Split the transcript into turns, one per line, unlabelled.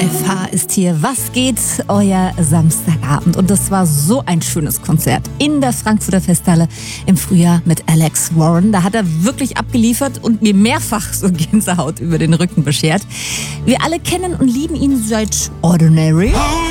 FH ist hier. Was geht? Euer Samstagabend. Und das war so ein schönes Konzert in der Frankfurter Festhalle im Frühjahr mit Alex Warren. Da hat er wirklich abgeliefert und mir mehrfach so Gänsehaut über den Rücken beschert. Wir alle kennen und lieben ihn seit Ordinary.